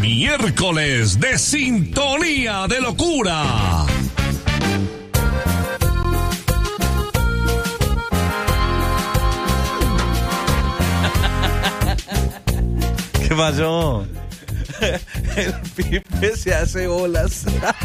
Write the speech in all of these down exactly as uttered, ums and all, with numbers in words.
Miércoles de Sintonía de Locura. ¿Qué pasó? El Pipe se hace bolas.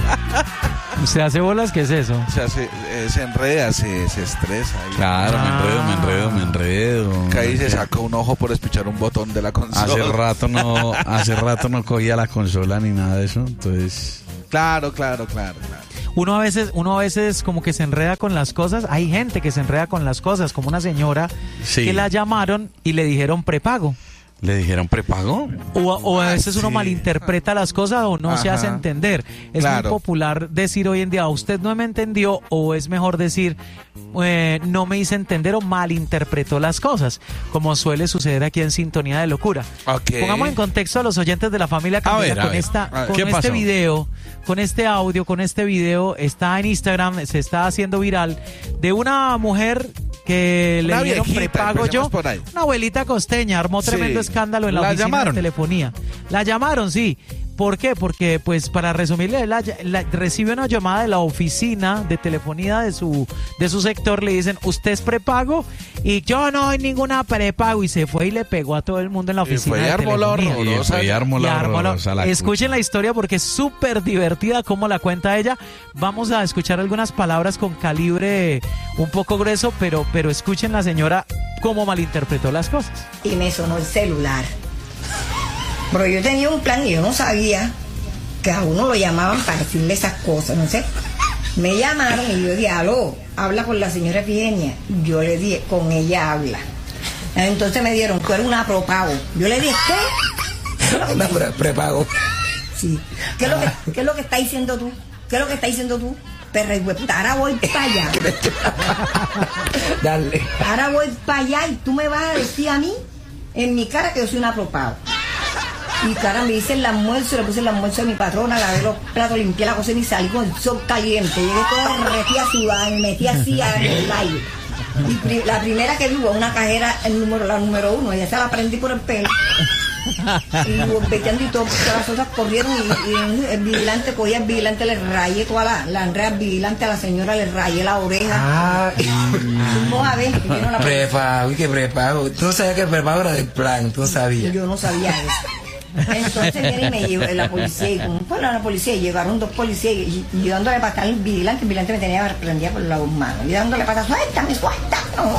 ¿Se hace bolas? ¿Qué es eso? Se hace, eh, se enreda, se, se estresa. Claro, ah. me enredo, me enredo, me enredo. Que ahí se saca un ojo por espichar un botón de la consola. Hace rato no, hace rato no cogía la consola ni nada de eso, entonces... Claro, claro, claro, claro. Uno a veces, uno a veces como que se enreda con las cosas. Hay gente que se enreda con las cosas, como una señora sí. que la llamaron y le dijeron prepago. ¿Le dijeron prepago? O, o a veces uno sí. malinterpreta las cosas o no Ajá. se hace entender. Es claro. muy popular decir hoy en día, usted no me entendió, o es mejor decir, eh, no me hice entender o malinterpretó las cosas, como suele suceder aquí en Sintonía de Locura. Okay. Pongamos en contexto a los oyentes de la familia Candela con, esta, con este pasó? video, con este audio, con este video, está en Instagram, se está haciendo viral, de una mujer que una le dieron viejita, prepago yo, una abuelita costeña, armó sí. tremendo escándalo en la, la oficina llamaron. de telefonía. La llamaron, sí. ¿Por qué? Porque, pues, para resumirle, la, la, recibe una llamada de la oficina de telefonía de su de su sector, le dicen, ¿usted es prepago? Y yo no hay ninguna prepago, y se fue y le pegó a todo el mundo en la oficina y fue de telefonía. Y fue y armó la horrorosa, la Escuchen la historia porque es súper divertida como la cuenta ella. Vamos a escuchar algunas palabras con calibre un poco grueso, pero, pero escuchen la señora cómo malinterpretó las cosas. Y me sonó el celular. Pero yo tenía un plan y yo no sabía que a uno lo llamaban para decirle esas cosas, no sé. Me llamaron y yo dije, aló, habla con la señora Efigenia. Yo le dije, con ella habla. Entonces me dieron, tú eres una propago. Yo le dije, ¿qué? Una pre prepago. Sí. ¿Qué es lo que, qué es lo que está diciendo tú? ¿Qué es lo que está diciendo tú? Perra y hueputa, ahora voy para allá. Dale. Ahora voy para allá y tú me vas a decir a mí, en mi cara, que yo soy una propago. Y cara, me hice el almuerzo, le puse el almuerzo a mi patrona, lavé los platos, limpié la cocina y salí con el sol caliente. Llegué toda metí sudada, me metí así en el baile. Y pri la primera que vi fue una cajera, el número, la número uno, y esa la prendí por el pelo. Y volteando y todo, todas las otras corrieron y, y el vigilante cogía el vigilante, le rayé toda la, la Andrea al vigilante, a la señora le rayé la oreja. Ah, Vamos a ver, yo no la prepago, y que prepago. Tú no sabías que el prepago era del plan, tú no sabías. Yo no sabía eso. Entonces viene y me llevó la policía y como fue la policía, y llegaron dos policías y, y yo dándole patada al vigilante, el vigilante me tenía prendida por las manos, y dándole patada, suéltame, suéltame,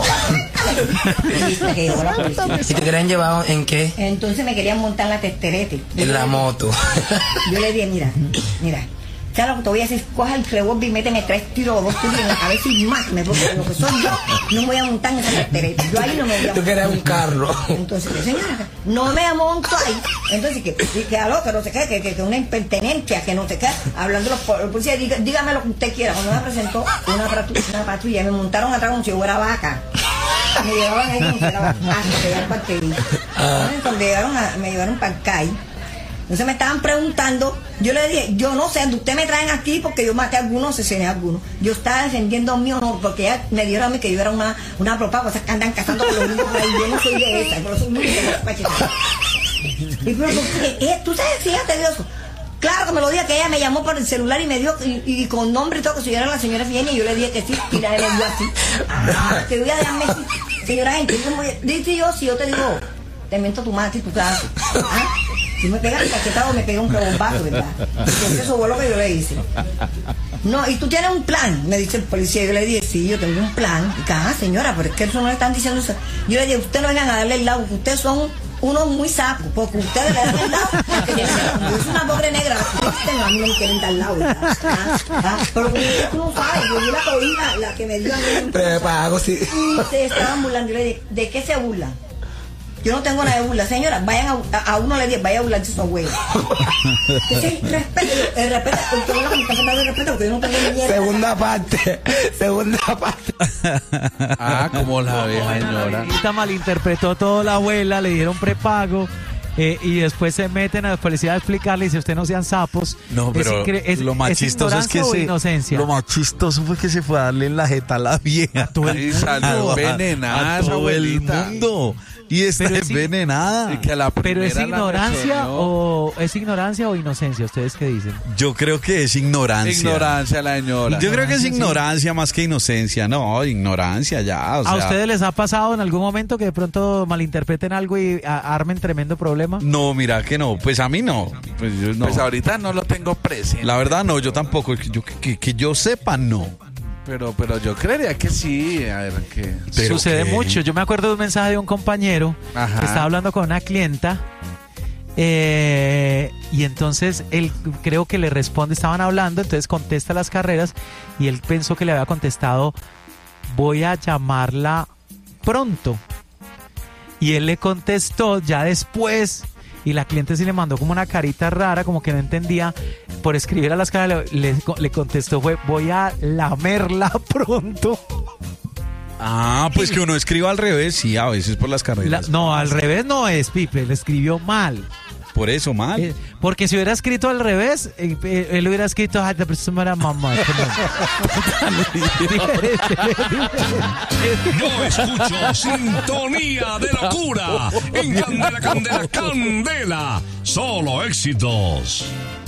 suéltame. Y, la policía. ¿Y te querían llevar en qué? Entonces me querían montar en la testerete. En la moto. Yo le dije, mira, mira, ¿sabes lo que te voy a decir? Coja el revólver y méteme tres tiros o dos tiros en la cabeza y mátame, porque lo que soy yo, no me voy a montar en esa testerete. Yo ahí no me voy a montar. Tú querías un carro. Entonces, señora, no me monto ahí. Entonces, que, que aló, que no sé qué, que, que, que una impertenencia, que no sé qué, hablando los, los policías, diga, dígame lo que usted quiera. Cuando me presentó una patrulla, una patrulla, me montaron atrás como si yo fuera vaca. Me llevaban ahí como si fuera vaca, hasta llegar al parquerín. Entonces, cuando llegaron a, me llevaron para el C A I. Entonces me estaban preguntando, yo le dije, yo no sé, ustedes me traen aquí porque yo maté a algunos, asesiné a algunos. Yo estaba defendiendo a mí honor, porque ella me dieron a mí que yo era una, una propago, esas que andan cazando con los niños por ahí, yo no soy de esas, pero soy muy de las. Y pero, ¿qué? ¿Tú sabes? Fíjate, Dios. Claro que me lo dije, que ella me llamó por el celular y me dio, y, y con nombre y todo, que si yo era la señora Fienia, y yo le dije que sí, y la le dio así. Ah, te voy a dejarme así. Señora gente, dice yo, si yo te digo, te miento tu madre y tu caso. ¿Ah? Si me pegan el cachetado, me pega un bombazo, ¿verdad? Entonces eso fue lo que yo le hice. No, y tú tienes un plan, me dice el policía. Yo le dije, sí, yo tengo un plan. Y que, ah, señora, pero es que eso no le están diciendo eso. Yo le dije, ustedes no vengan a darle el lado, porque ustedes son unos muy sapos, porque ustedes le dan el lado. Yo soy una pobre negra, ustedes a mí no me quieren dar el lado. ¿Ah? ¿Ah? Pero tú no sabes, yo vi la cobija, la que me dio a mí. Prepago, sí. Y se estaban burlando. Yo le dije, ¿de qué se burlan? Yo no tengo nada de burla, señora, vayan a, a, a uno le dije, vaya a burlarse su abuelo. Sí, respeto, el respeto, usted no me está faltando el respeto porque yo no tengo ni mierda. Segunda parte, segunda parte. Ah, como la vieja señora. Esta malinterpretó todo la abuela, le dieron prepago Eh, y después se meten a la policía a explicarle y si usted no sean sapos. No, pero es, es, lo más es chistoso es que se, inocencia. Lo más chistoso fue que se fue a darle en la jeta a la vieja. A todo el mundo. Salió envenenada, a todo el abuelita. mundo. Y está Pero es envenenada. Y que la Pero es primera la ignorancia resolvió. o es ignorancia o inocencia. ¿Ustedes qué dicen? Yo creo que es ignorancia. Ignorancia la señora. Yo creo que es Sí. ignorancia más que inocencia. No, ignorancia ya. O ¿A sea, ustedes les ha pasado en algún momento que de pronto malinterpreten algo y a- armen tremendo problema? No, mira que no. Pues a mí no. Pues yo no. Pues ahorita no lo tengo presente. La verdad no, yo tampoco. Que yo, que, que yo sepa, no. Pero, pero yo creería que sí. A ver, que... Pero Sucede qué. mucho. Yo me acuerdo de un mensaje de un compañero Ajá. que estaba hablando con una clienta eh, y entonces él creo que le responde, estaban hablando, entonces contesta las carreras y él pensó que le había contestado voy a llamarla pronto y él le contestó ya después y la cliente sí le mandó como una carita rara, como que no entendía. Por escribir a las caras le, le, le contestó fue voy a lamerla pronto. Ah, pues que uno escriba al revés, sí, a veces por las La- carreras. no, al revés no es, Pipe, le escribió mal. Por eso, mal. Eh, porque si hubiera escrito al revés, eh, eh, él hubiera escrito, ay, te presumo era mamá. Yo escucho Sintonía de Locura en Candela, Candela, Candela. Solo éxitos.